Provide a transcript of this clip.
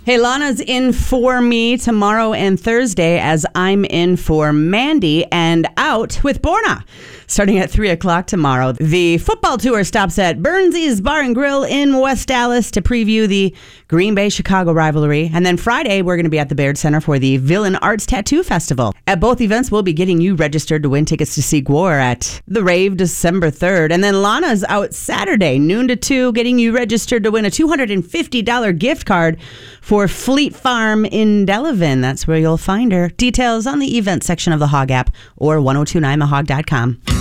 Hey, Lana's in for me tomorrow and Thursday as I'm in for Mandy and Out with Borna. Starting at 3 o'clock tomorrow, the football tour stops at Burnsy's Bar and Grill in West Dallas to preview the Green Bay-Chicago rivalry. And then Friday, we're going to be at the Baird Center for the Villain Arts Tattoo Festival. At both events, we'll be getting you registered to win tickets to see Gwar at the Rave December 3rd. And then Lana's out Saturday, noon to 2, getting you registered to win a $250 gift card for Fleet Farm in Delavan. That's where you'll find her. Details on the event section of the Hog app or 1029thehog.com.